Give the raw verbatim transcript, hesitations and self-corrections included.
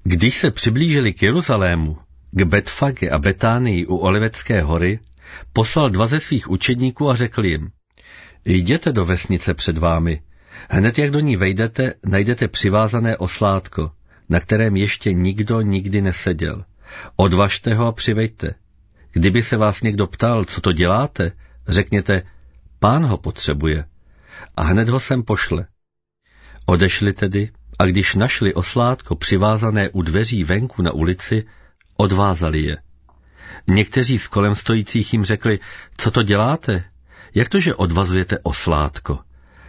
Když se přiblížili k Jeruzalému, k Betfage a Betánii u Olivecké hory, poslal dva ze svých učedníků a řekl jim: Jděte do vesnice před vámi. Hned jak do ní vejdete, najdete přivázané oslátko, na kterém ještě nikdo nikdy neseděl. Odvažte ho a přiveďte. Kdyby se vás někdo ptal, co to děláte, řekněte: Pán ho potřebuje. A hned ho sem pošle. Odešli tedy, a když našli oslátko přivázané u dveří venku na ulici, odvázali je. Někteří z kolem stojících jim řekli: Co to děláte? Jak to, že odvazujete oslátko?